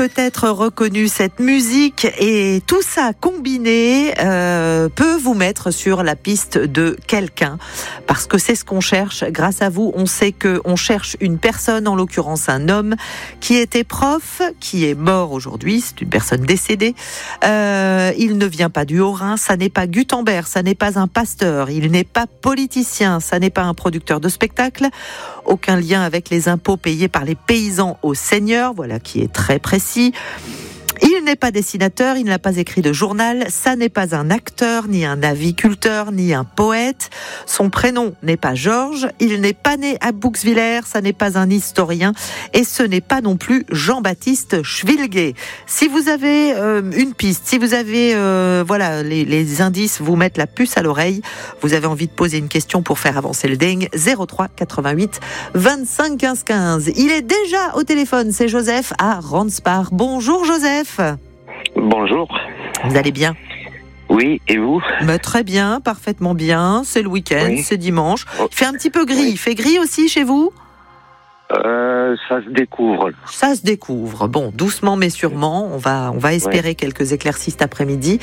peut-être reconnu cette musique et tout ça combiné peut vous mettre sur la piste de quelqu'un parce que c'est ce qu'on cherche. Grâce à vous, on sait qu'on cherche une personne, en l'occurrence un homme qui était prof, qui est mort aujourd'hui, c'est une personne décédée. Il ne vient pas du Haut-Rhin, ça n'est pas Gutenberg, ça n'est pas un pasteur, il n'est pas politicien, ça n'est pas un producteur de spectacle, aucun lien avec les impôts payés par les paysans aux seigneurs, voilà qui est très précis. Il n'est pas dessinateur, il n'a pas écrit de journal, ça n'est pas un acteur, ni un aviculteur, ni un poète. Son prénom n'est pas Georges, il n'est pas né à Bouxwiller, ça n'est pas un historien, et ce n'est pas non plus Jean-Baptiste Schwilger. Si vous avez une piste, si vous avez voilà les indices vous mettent la puce à l'oreille, vous avez envie de poser une question pour faire avancer le dingue, 03 88 25 15 15. Il est déjà au téléphone, c'est Joseph à Randspar. Bonjour Joseph. Bonjour. Vous allez bien ? Oui, et vous ? Très bien, parfaitement bien. C'est le week-end, oui. C'est dimanche. Oh. Il fait un petit peu gris. Oui. Il fait gris aussi chez vous ? Ça se découvre. Ça se découvre. Bon, doucement mais sûrement. On va espérer quelques éclaircies cet après-midi.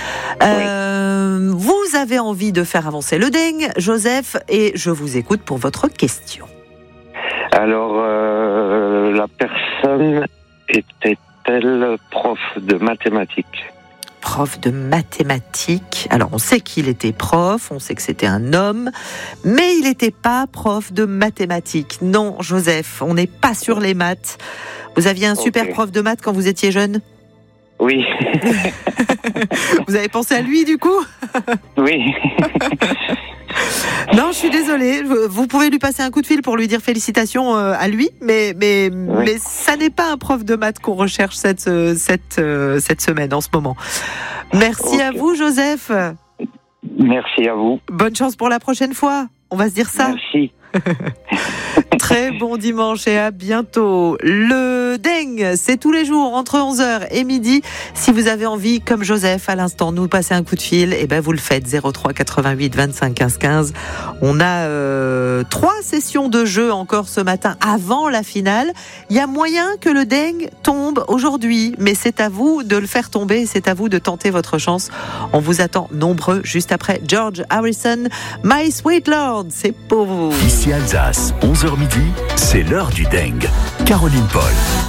Vous avez envie de faire avancer le dingue, Joseph, et je vous écoute pour votre question. Alors, la personne était-elle prof de mathématiques ? Prof de mathématiques. Alors, on sait qu'il était prof, on sait que c'était un homme, mais il n'était pas prof de mathématiques. Non, Joseph, on n'est pas sur les maths. Vous aviez un super prof de maths quand vous étiez jeune ? Oui. Vous avez pensé à lui, du coup ? Oui. Non, je suis désolée. Vous pouvez lui passer un coup de fil pour lui dire félicitations à lui, mais ça n'est pas un prof de maths qu'on recherche cette semaine, en ce moment. Merci à vous, Joseph. Merci à vous. Bonne chance pour la prochaine fois. On va se dire ça. Merci. Très bon dimanche et à bientôt. Le dingue, c'est tous les jours entre 11h et midi. Si vous avez envie, comme Joseph à l'instant, nous passer un coup de fil, et ben vous le faites 03 88 25 15 15. On a 3 sessions de jeu encore ce matin avant la finale. Il y a moyen que le dingue tombe aujourd'hui, mais c'est à vous de le faire tomber, c'est à vous de tenter votre chance. On vous attend nombreux juste après George Harrison, My Sweet Lord, c'est pour vous. Ici Alsace, 11h midi, c'est l'heure du dingue. Caroline Paul.